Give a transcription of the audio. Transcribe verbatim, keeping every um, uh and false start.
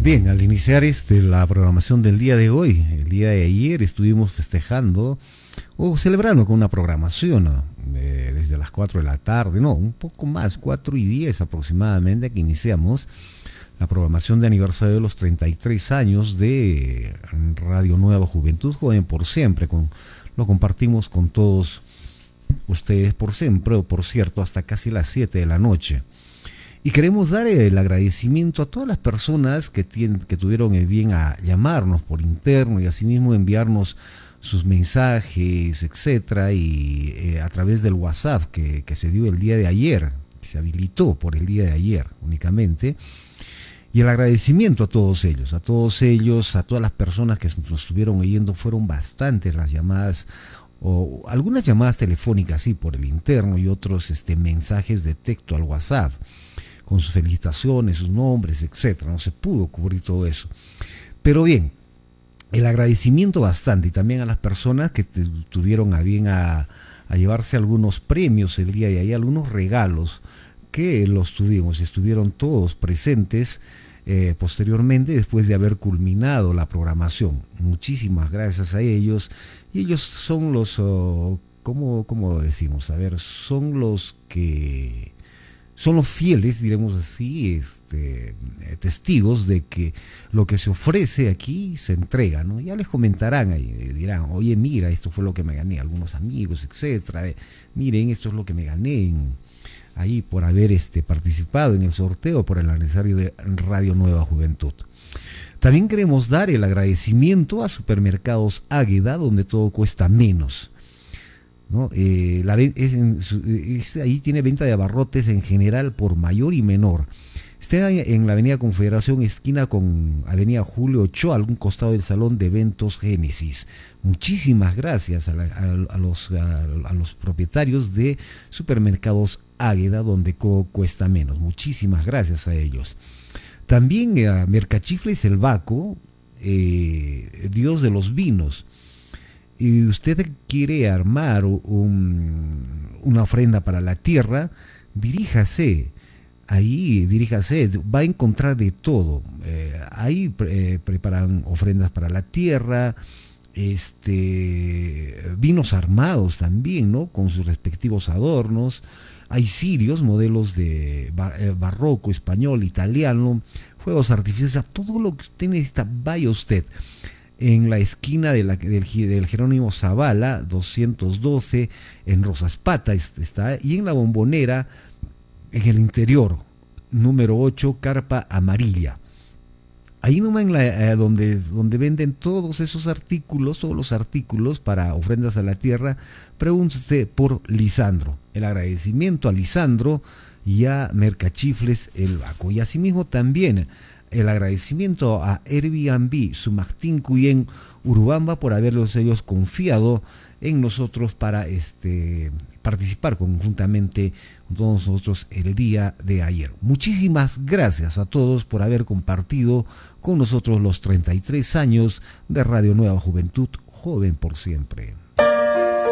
Bien, al iniciar este, la programación del día de hoy, el día de ayer estuvimos festejando o celebrando con una programación eh, desde las cuatro de la tarde, no, un poco más, cuatro y diez aproximadamente, que iniciamos la programación de aniversario de los treinta y tres años de Radio Nueva Juventud Joven por Siempre. Con, lo compartimos con todos ustedes por siempre, o por cierto, hasta casi las siete de la noche. Y queremos dar el agradecimiento a todas las personas que, tienen, que tuvieron el bien a llamarnos por interno y asimismo enviarnos sus mensajes, etcétera, y eh, a través del WhatsApp que, que se dio el día de ayer, que se habilitó por el día de ayer únicamente. Y el agradecimiento a todos ellos, a todos ellos, a todas las personas que nos estuvieron oyendo. Fueron bastantes las llamadas, o algunas llamadas telefónicas, sí, por el interno, y otros este, mensajes de texto al WhatsApp, con sus felicitaciones, sus nombres, etcétera. No se pudo cubrir todo eso. Pero bien, el agradecimiento bastante, y también a las personas que te, tuvieron a bien a, a llevarse algunos premios el día de ayer, algunos regalos que los tuvimos, estuvieron todos presentes eh, posteriormente, después de haber culminado la programación. Muchísimas gracias a ellos, y ellos son los, oh, ¿cómo, cómo decimos? A ver, son los que... son los fieles, diremos así, este, eh, testigos de que lo que se ofrece aquí se entrega, ¿no? Ya les comentarán ahí, eh, dirán, oye, mira, esto fue lo que me gané, algunos amigos, etcétera. Eh, miren, esto es lo que me gané en, ahí por haber este, participado en el sorteo por el aniversario de Radio Nueva Juventud. También queremos dar el agradecimiento a Supermercados Águeda, donde todo cuesta menos, ¿no? Eh, la, es en, es, ahí tiene venta de abarrotes en general por mayor y menor. Está en la avenida Confederación, esquina con avenida Julio Ochoa, a algún costado del Salón de Eventos Génesis. Muchísimas gracias a, la, a, a, los, a, a los propietarios de Supermercados Águeda, donde todo cuesta menos. Muchísimas gracias a ellos. También a Mercachifles El Baco, eh, Dios de los Vinos. Y usted quiere armar un, una ofrenda para la tierra, diríjase, ahí diríjase, va a encontrar de todo. Eh, ahí eh, preparan ofrendas para la tierra, este, vinos armados también, ¿no? Con sus respectivos adornos. Hay cirios, modelos de bar, eh, barroco, español, italiano, fuegos artificiales, todo lo que usted necesita, vaya usted. En la esquina de la, del, del Jerónimo Zavala, doscientos doce, en Rosaspata está, y en la Bombonera, en el interior, número ocho, Carpa Amarilla. Ahí nomás en la, eh, donde, donde venden todos esos artículos, todos los artículos para ofrendas a la tierra, pregúntese por Lisandro. El agradecimiento a Lisandro y a Mercachifles El Baco. Y asimismo también el agradecimiento a Airbnb Sumartín Cuyén Urubamba por haberlos ellos confiado en nosotros para este participar conjuntamente con todos nosotros el día de ayer. Muchísimas gracias a todos por haber compartido con nosotros los treinta y tres años de Radio Nueva Juventud Joven por Siempre.